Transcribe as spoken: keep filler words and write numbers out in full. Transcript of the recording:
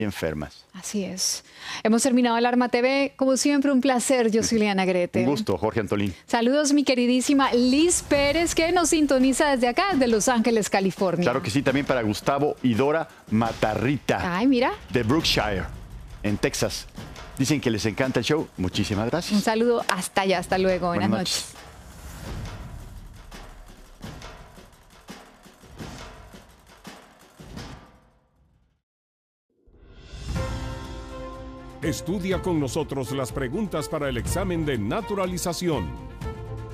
enfermas. Así es. Hemos terminado Alarma T V. Como siempre, un placer. Yo soy Liana Gretel. Un gusto, Jorge Antolín. Saludos, mi queridísima Liz Pérez, que nos sintoniza desde acá, de Los Ángeles, California. Claro que sí, también para Gustavo y Dora Matarrita. Ay, mira. De Brookshire, en Texas. Dicen que les encanta el show. Muchísimas gracias. Un saludo hasta allá. Hasta luego. Buenas, Buenas noches. noches. Estudia con nosotros las preguntas para el examen de naturalización.